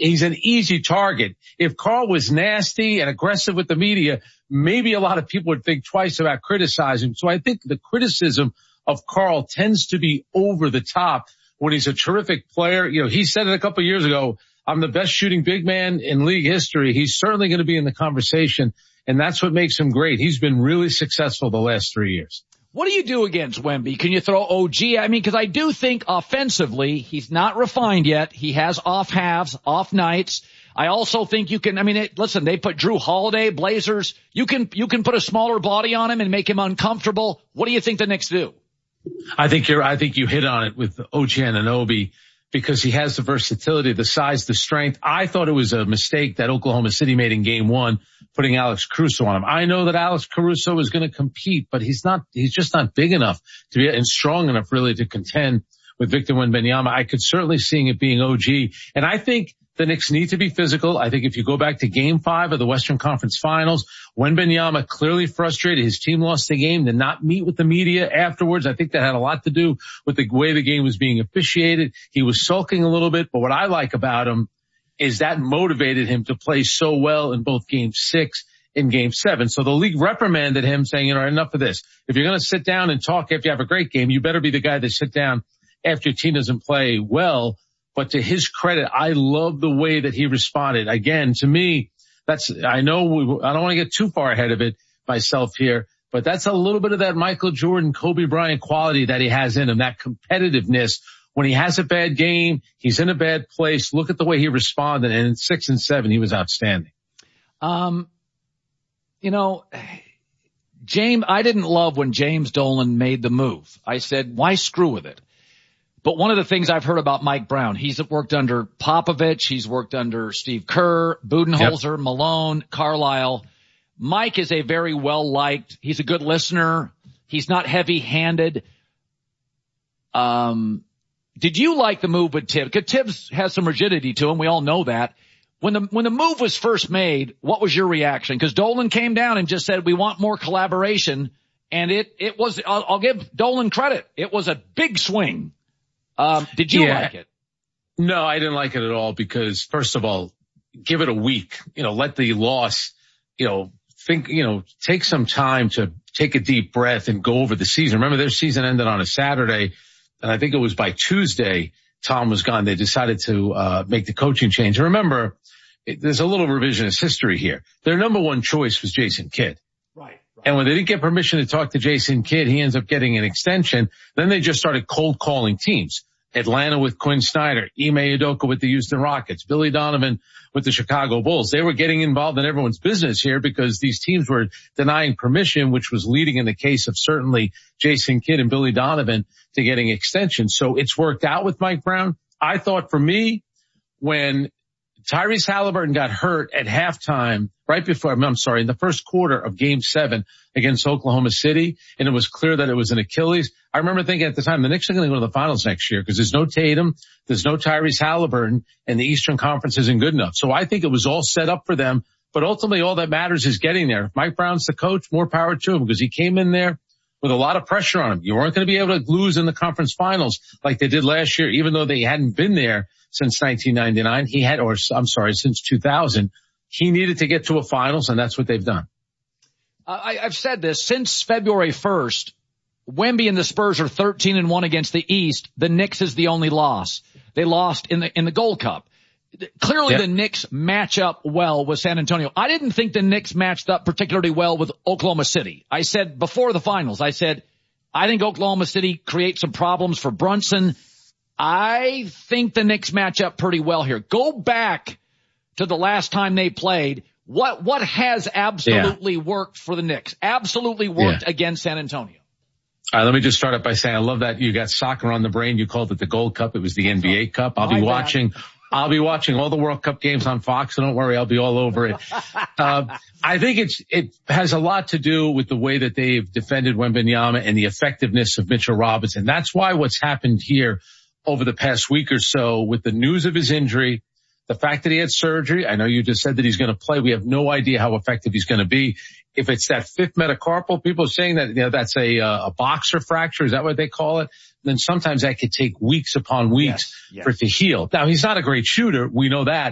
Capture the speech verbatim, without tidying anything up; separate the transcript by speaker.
Speaker 1: he's an easy target. If Karl was nasty and aggressive with the media, maybe a lot of people would think twice about criticizing. So I think the criticism of Karl tends to be over the top when he's a terrific player. You know, he said it a couple of years ago, I'm the best shooting big man in league history. He's certainly going to be in the conversation, and that's what makes him great. He's been really successful the last three years.
Speaker 2: What do you do against Wemby? Can you throw O G? I mean, because I do think offensively, he's not refined yet. He has off halves, off nights. I also think you can, I mean, it, listen, they put Drew Holiday, Blazers. You can, you can put a smaller body on him and make him uncomfortable. What do you think the Knicks do?
Speaker 1: I think you're, I think you hit on it with O G Anunoby because he has the versatility, the size, the strength. I thought it was a mistake that Oklahoma City made in game one, putting Alex Caruso on him. I know that Alex Caruso is going to compete, but he's not, he's just not big enough to be, and strong enough really to contend with Victor Wembanyama. I could certainly see it being O G. And I think the Knicks need to be physical. I think if you go back to game five of the Western Conference Finals, Wembanyama clearly frustrated. His team lost the game, did not meet with the media afterwards. I think that had a lot to do with the way the game was being officiated. He was sulking a little bit, but what I like about him is that motivated him to play so well in both game six and game seven. So the league reprimanded him saying, you know, enough of this. If you're going to sit down and talk after you have a great game, you better be the guy that sit down after your team doesn't play well. But to his credit, I love the way that he responded. Again, to me, that's, I know we, I don't want to get too far ahead of it myself here, but that's a little bit of that Michael Jordan, Kobe Bryant quality that he has in him, that competitiveness. When he has a bad game, he's in a bad place. Look at the way he responded. And in six and seven, he was outstanding.
Speaker 2: Um, you know, James, I didn't love when James Dolan made the move. I said, why screw with it? But one of the things I've heard about Mike Brown, he's worked under Popovich, he's worked under Steve Kerr, Budenholzer, yep. Malone, Carlisle. Mike is a very well-liked, he's a good listener, he's not heavy-handed. Um, did you like the move with Tibbs? Because Tibbs has some rigidity to him, we all know that. When the, when the move was first made, what was your reaction? Because Dolan came down and just said, we want more collaboration, and it, it was, I'll, I'll give Dolan credit, it was a big swing. Um, did you yeah. like it?
Speaker 1: No, I didn't like it at all because first of all, give it a week, you know, let the loss, you know, think, you know, take some time to take a deep breath and go over the season. Remember their season ended on a Saturday and I think it was by Tuesday, Tom was gone. They decided to, uh, make the coaching change. And remember, it, there's a little revisionist history here. Their number one choice was Jason Kidd.
Speaker 2: Right.
Speaker 1: And when they didn't get permission to talk to Jason Kidd, he ends up getting an extension. Then they just started cold calling teams. Atlanta with Quinn Snyder, Ime Udoka with the Houston Rockets, Billy Donovan with the Chicago Bulls. They were getting involved in everyone's business here because these teams were denying permission, which was leading in the case of certainly Jason Kidd and Billy Donovan to getting extensions. So it's worked out with Mike Brown. I thought for me, when Tyrese Halliburton got hurt at halftime, right before, I'm sorry, in the first quarter of game seven against Oklahoma City, and it was clear that it was an Achilles. I remember thinking at the time, the Knicks are going to go to the finals next year because there's no Tatum, there's no Tyrese Halliburton, and the Eastern Conference isn't good enough. So I think it was all set up for them, but ultimately all that matters is getting there. If Mike Brown's the coach, more power to him because he came in there with a lot of pressure on him. You weren't going to be able to lose in the conference finals like they did last year, even though they hadn't been there since nineteen ninety-nine. He had, or I'm sorry, since two thousand. He needed to get to a finals, and that's what they've done.
Speaker 2: I, I've said this since February first. Wemby and the Spurs are thirteen and one against the East. The Knicks is the only loss. They lost in the in the Gold Cup. Clearly, yep. The Knicks match up well with San Antonio. I didn't think the Knicks matched up particularly well with Oklahoma City. I said before the finals, I said, I think Oklahoma City creates some problems for Brunson. I think the Knicks match up pretty well here. Go back to the last time they played. What, what has absolutely yeah. worked for the Knicks? Absolutely worked yeah. against San Antonio.
Speaker 1: All right, let me just start up by saying I love that you got soccer on the brain. You called it the Gold Cup. It was the N B A Cup. I'll be My watching, bad. I'll be watching all the World Cup games on Fox, so don't worry, I'll be all over it. uh, I think it's, it has a lot to do with the way that they've defended Wembanyama and the effectiveness of Mitchell Robinson. That's why what's happened here over the past week or so with the news of his injury, the fact that he had surgery, I know you just said that he's going to play. We have no idea how effective he's going to be. If it's that fifth metacarpal, people are saying that, you know, that's a, uh, a boxer fracture. Is that what they call it? Then sometimes that could take weeks upon weeks yes, yes. for it to heal. Now, he's not a great shooter. We know that.